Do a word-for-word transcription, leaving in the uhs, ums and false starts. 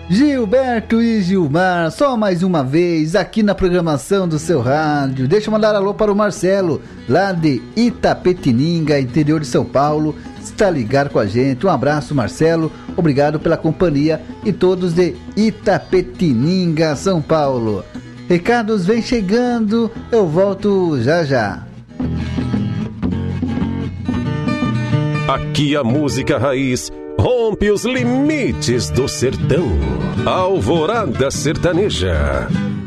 Gilberto e Gilmar, só mais uma vez aqui na programação do seu rádio. Deixa eu mandar alô para o Marcelo, lá de Itapetininga, interior de São Paulo, está ligado com a gente. Um abraço, Marcelo, obrigado pela companhia e todos de Itapetininga, São Paulo. Recados vem chegando, eu volto já já. Aqui a música raiz rompe os limites do sertão. Alvorada Sertaneja.